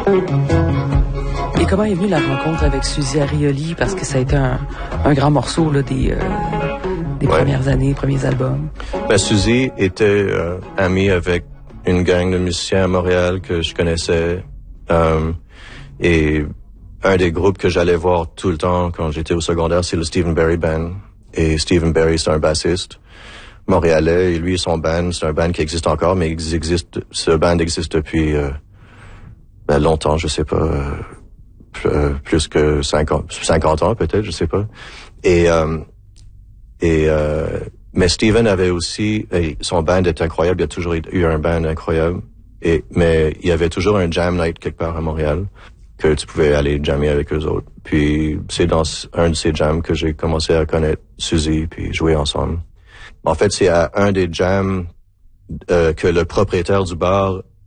Et comment est venue la rencontre avec Suzy Arioli? Parce que ça a été un grand morceau là, des premières années, premiers albums. Ben, Suzy était amie avec une gang de musiciens à Montréal que je connaissais. Et un des groupes que j'allais voir tout le temps quand j'étais au secondaire, c'est le Stephen Barry Band. Et Stephen Barry, c'est un bassiste montréalais. Et lui, son band, c'est un band qui existe encore, mais ce band existe depuis longtemps, je sais pas, plus que 50 ans peut-être, je sais pas. Mais Stephen avait aussi, son band est incroyable, il y a toujours eu un band incroyable. Mais il y avait toujours un jam night quelque part à Montréal que tu pouvais aller jammer avec eux autres. Puis c'est dans un de ces jams que j'ai commencé à connaître Suzy puis jouer ensemble. En fait, c'est à un des jams que le propriétaire du bar